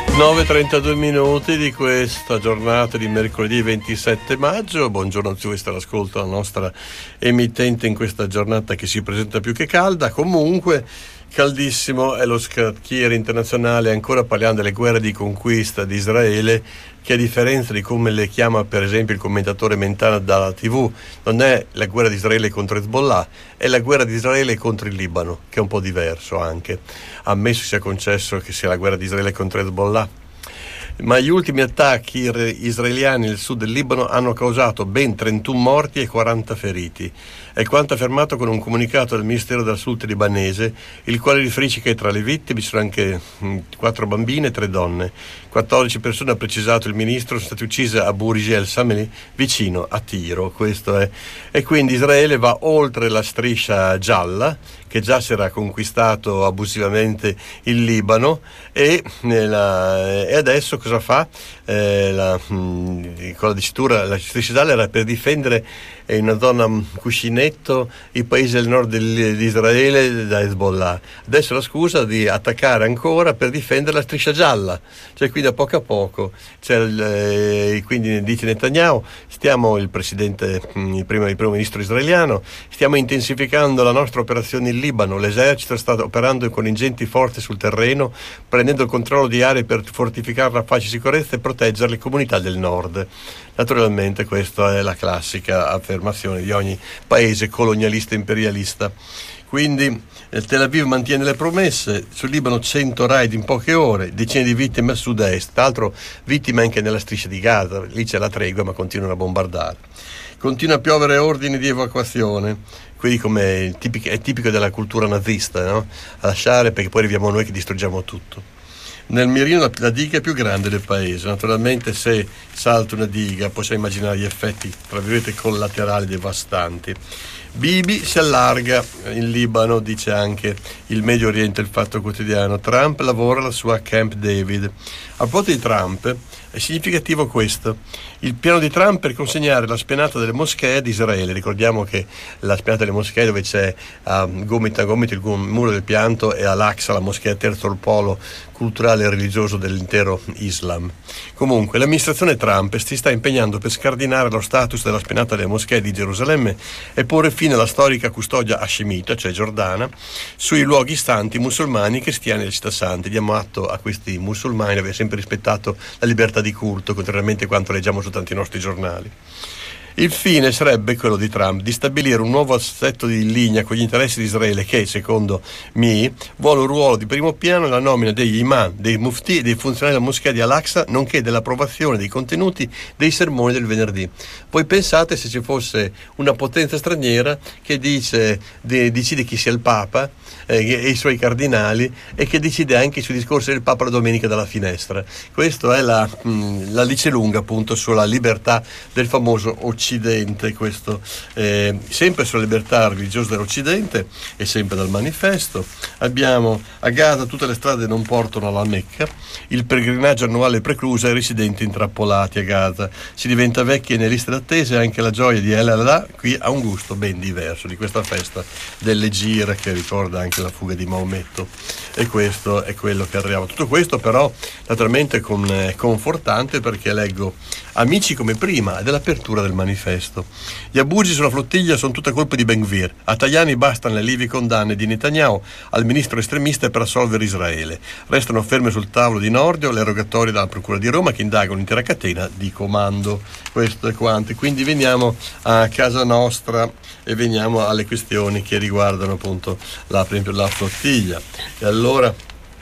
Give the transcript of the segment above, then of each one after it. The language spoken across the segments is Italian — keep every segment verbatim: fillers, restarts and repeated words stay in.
nove e trentadue minuti di questa giornata di mercoledì ventisette maggio. Buongiorno a tutti, questo è l'ascolto alla nostra emittente in questa giornata che si presenta più che calda. Comunque caldissimo è lo scacchiere internazionale, ancora parliamo delle guerre di conquista di Israele, che a differenza di come le chiama per esempio il commentatore Mentana dalla tivù, non è la guerra di Israele contro Hezbollah, è la guerra di Israele contro il Libano, che è un po' diverso anche, ammesso sia concesso che sia la guerra di Israele contro Hezbollah. Ma gli ultimi attacchi israeliani nel sud del Libano hanno causato ben trentuno morti e quaranta feriti. È quanto affermato con un comunicato del Ministero della Salute libanese, il quale riferisce che tra le vittime ci sono anche quattro bambine e tre donne. quattordici persone, ha precisato il ministro, sono state uccise a Burj el-Sameli, vicino a Tiro. Questo è. E quindi Israele va oltre la striscia gialla, che già si era conquistato abusivamente il Libano, e, nella, e adesso cosa fa? Eh, la, mh, con la dicitura, la striscia gialla era per difendere in una zona cuscinetto i paesi del nord del, di Israele da Hezbollah. Adesso la scusa di attaccare ancora per difendere la striscia gialla, cioè quindi a poco a poco. C'è il, eh, quindi dice Netanyahu, stiamo, il presidente, il primo, il primo ministro israeliano, stiamo intensificando la nostra operazione in Libano, l'esercito sta operando con ingenti forze sul terreno, prendendo il controllo di aree per fortificare la pace e sicurezza e proteggere le comunità del nord. Naturalmente questa è la classica affermazione di ogni paese colonialista e imperialista. Quindi eh, Tel Aviv mantiene le promesse, sul Libano cento raid in poche ore, decine di vittime a sud-est, tra l'altro vittime anche nella striscia di Gaza, lì c'è la tregua ma continuano a bombardare. Continua a piovere ordini di evacuazione, quindi come è tipico, è tipico della cultura nazista, no? A lasciare perché poi arriviamo noi che distruggiamo tutto. Nel mirino la, la diga è più grande del paese, naturalmente se salta una diga possiamo immaginare gli effetti tra virgolette collaterali devastanti. Bibi si allarga in Libano, dice anche il Medio Oriente, il Fatto Quotidiano. Trump lavora alla sua Camp David. A proposito di Trump è significativo questo: il piano di Trump per consegnare la spianata delle moschee ad Israele. Ricordiamo che la spianata delle moschee, dove c'è a gomito a gomito il muro del pianto, e all'Aqsa, la moschea terzo il polo culturale e religioso dell'intero Islam. Comunque l'amministrazione Trump si sta impegnando per scardinare lo status della spianata delle moschee di Gerusalemme e porre fine alla storica custodia hascemita, cioè giordana, sui luoghi santi musulmani e cristiani delle città sante. Diamo atto a questi musulmani di aver sempre rispettato la libertà di culto, contrariamente a quanto leggiamo su tanti nostri giornali. Il fine sarebbe quello di Trump di stabilire un nuovo assetto in linea con gli interessi di Israele, che, secondo Mi, vuole un ruolo di primo piano nella nomina degli imam, dei mufti e dei funzionari della moschea di Al-Aqsa, nonché dell'approvazione dei contenuti dei sermoni del venerdì. Voi pensate se ci fosse una potenza straniera che dice, de, decide chi sia il Papa eh, e i suoi cardinali, e che decide anche sui discorsi del Papa la domenica dalla finestra. Questa è la, mh, la lice lunga appunto sulla libertà del famoso Occidente. Questo eh, sempre sulla libertà religiosa dell'Occidente e sempre dal manifesto. Abbiamo a Gaza tutte le strade non portano alla Mecca, il pellegrinaggio annuale precluso ai residenti intrappolati a Gaza, si diventa vecchi nelle liste d'attesa, e anche la gioia di El Al qui ha un gusto ben diverso di questa festa delle gire che ricorda anche la fuga di Maometto, e questo è quello che arriva. Tutto questo però naturalmente con, eh, confortante, perché leggo amici come prima ed è l'apertura del manifesto. Gli abusi sulla flottiglia sono tutte colpe di Ben Gvir. A Tajani bastano le lievi condanne di Netanyahu al ministro estremista per assolvere Israele. Restano ferme sul tavolo di Nordio le rogatorie dalla Procura di Roma, che indaga un'intera catena di comando. Questo è quanto. Quindi veniamo a casa nostra e veniamo alle questioni che riguardano appunto la, per esempio la flottiglia. E allora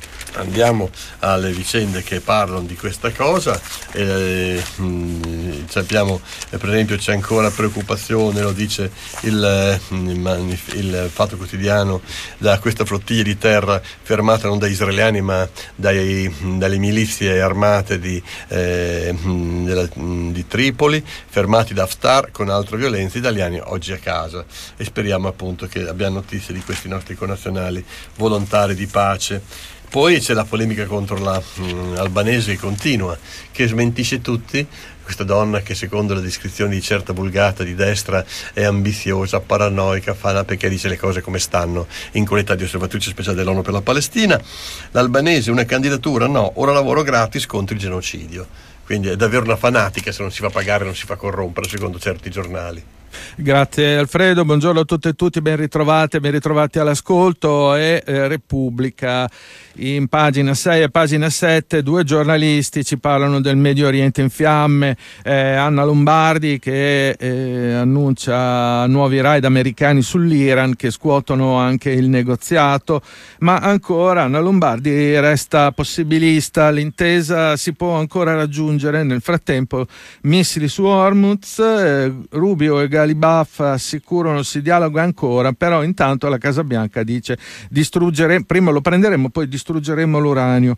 andiamo alle vicende che parlano di questa cosa. Eh, mh, sappiamo eh, per esempio c'è ancora preoccupazione, lo dice il, il, il Fatto Quotidiano, da questa flottiglia di terra fermata non dagli israeliani ma dai, dalle milizie armate di, eh, della, di Tripoli, fermati da Haftar con altra violenza, italiani oggi a casa, e speriamo appunto che abbiamo notizie di questi nostri connazionali volontari di pace. Poi c'è la polemica contro la mh, albanese che continua, che smentisce tutti. Questa donna che secondo le descrizioni di certa vulgata di destra è ambiziosa, paranoica, fana perché dice le cose come stanno in qualità di osservatrice speciale dell'ONU per la Palestina. L'albanese una candidatura? No, ora lavoro gratis contro il genocidio. Quindi è davvero una fanatica, se non si fa pagare non si fa corrompere, secondo certi giornali. Grazie Alfredo, buongiorno a tutte e tutti, ben ritrovate, ben ritrovati all'ascolto. E eh, Repubblica, in pagina sei e pagina sette, due giornalisti ci parlano del Medio Oriente in fiamme. eh, Anna Lombardi che eh, annuncia nuovi raid americani sull'Iran che scuotono anche il negoziato, ma ancora Anna Lombardi resta possibilista, l'intesa si può ancora raggiungere. Nel frattempo missili su Hormuz, eh, Rubio e Galibaf assicurano si dialoga ancora, però intanto la Casa Bianca dice distruggere, prima lo prenderemo poi distruggeremo l'uranio.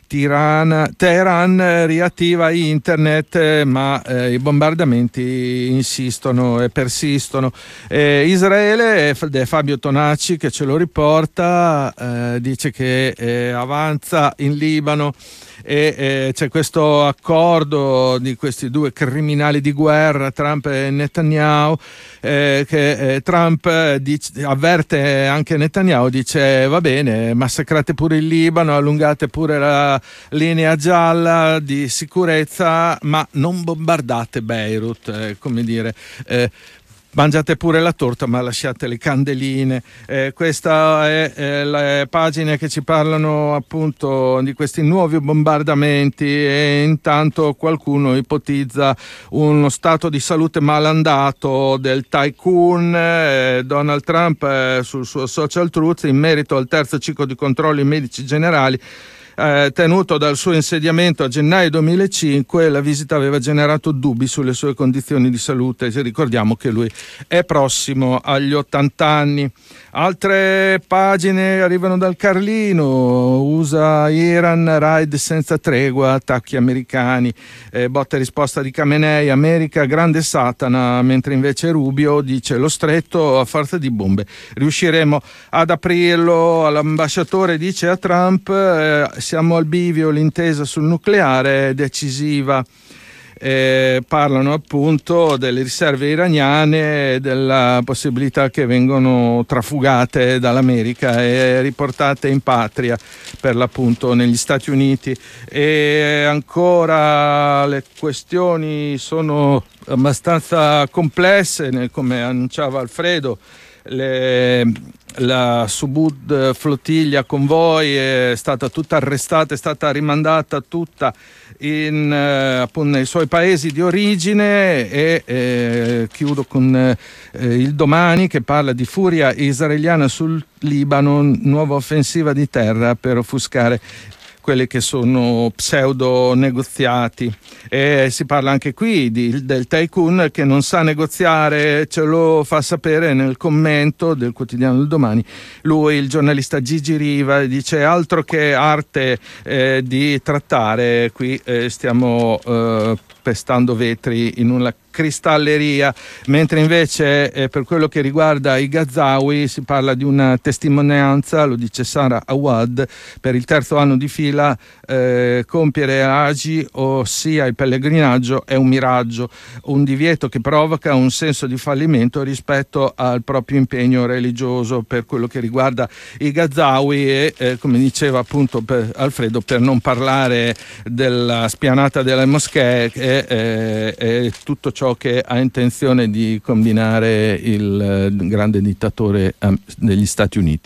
Tirana, Teheran riattiva internet, eh, ma eh, i bombardamenti insistono e persistono. eh, Israele, è Fabio Tonacci che ce lo riporta, eh, dice che eh, avanza in Libano e eh, c'è questo accordo di questi due criminali di guerra, Trump e Netanyahu, eh, che eh, Trump eh, dice, avverte anche Netanyahu, dice va bene, massacrate pure il Libano, allungate pure la linea gialla di sicurezza, ma non bombardate Beirut, eh, come dire... Eh, mangiate pure la torta ma lasciate le candeline. Eh, questa è eh, le pagine che ci parlano appunto di questi nuovi bombardamenti, e intanto qualcuno ipotizza uno stato di salute malandato del tycoon. eh, Donald Trump eh, sul suo social truth in merito al terzo ciclo di controlli medici generali Eh, tenuto dal suo insediamento a gennaio duemilacinque, la visita aveva generato dubbi sulle sue condizioni di salute. Ricordiamo che lui è prossimo agli ottanta anni. Altre pagine arrivano dal Carlino. U S A-Iran, raid senza tregua, attacchi americani, eh, botta e risposta di Khamenei, America grande Satana, mentre invece Rubio dice lo stretto a forza di bombe riusciremo ad aprirlo. L'ambasciatore dice a Trump eh, siamo al bivio, l'intesa sul nucleare è decisiva. Eh, parlano appunto delle riserve iraniane e della possibilità che vengano trafugate dall'America e riportate in patria, per l'appunto negli Stati Uniti. E ancora le questioni sono abbastanza complesse, come annunciava Alfredo. Le, la Subud flottiglia convoi è stata tutta arrestata, è stata rimandata tutta in, eh, appunto, nei suoi paesi di origine. E eh, chiudo con eh, il Domani che parla di furia israeliana sul Libano, nuova offensiva di terra per offuscare quelli che sono pseudo negoziati. E si parla anche qui di, del tycoon che non sa negoziare, ce lo fa sapere nel commento del quotidiano del Domani lui, il giornalista Gigi Riva, dice altro che arte eh, di trattare, qui eh, stiamo eh, pestando vetri in una cristalleria, mentre invece eh, per quello che riguarda i Gazawi si parla di una testimonianza, lo dice Sara Awad, per il terzo anno di fila eh, compiere Hajj, ossia il pellegrinaggio, è un miraggio, un divieto che provoca un senso di fallimento rispetto al proprio impegno religioso. Per quello che riguarda i Gazawi e eh, come diceva appunto per Alfredo, per non parlare della spianata delle moschee e eh, eh, tutto ciò che ha intenzione di combinare il grande dittatore degli Stati Uniti.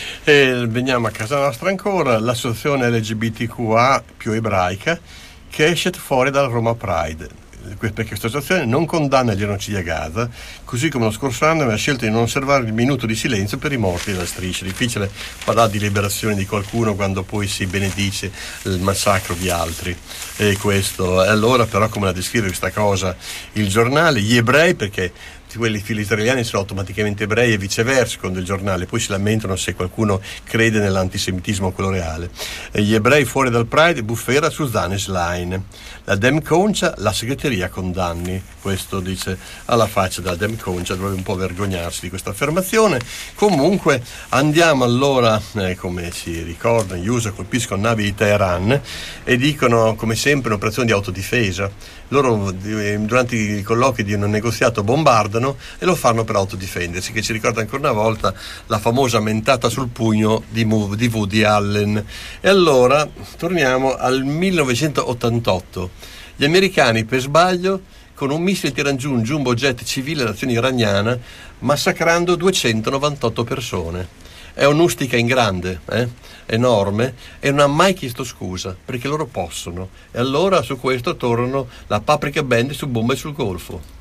E veniamo a casa nostra ancora, l'associazione L G B T Q A più ebraica che esce fuori dal Roma Pride, perché questa associazione non condanna il genocidio a Gaza, così come lo scorso anno aveva scelto di non osservare il minuto di silenzio per i morti della striscia. Difficile parlare di liberazione di qualcuno quando poi si benedice il massacro di altri, e questo. E allora però come la descrive questa cosa il giornale? Gli ebrei, perché quelli fili israeliani sono automaticamente ebrei e viceversa, secondo il giornale. Poi si lamentano se qualcuno crede nell'antisemitismo, quello reale. E gli ebrei fuori dal Pride, bufera su Zanesline. La Dem Concia, la segreteria condanni. Questo dice alla faccia della Dem Concia, dovrebbe un po' vergognarsi di questa affermazione. Comunque andiamo allora, eh, come si ricorda, gli U S A colpiscono navi di Teheran e dicono, come sempre, un'operazione di autodifesa. Loro durante i colloqui di un negoziato bombardano e lo fanno per autodifendersi, che ci ricorda ancora una volta la famosa mentata sul pugno di, di Woody Allen. E allora torniamo al millenovecentottantotto. Gli americani, per sbaglio, con un missile tirano giù un jumbo jet civile d'azione iraniana, massacrando duecentonovantotto persone. È un'ustica in grande, eh? enorme, e non ha mai chiesto scusa, perché loro possono. E allora su questo tornano la Paprika Band su Bombe sul Golfo.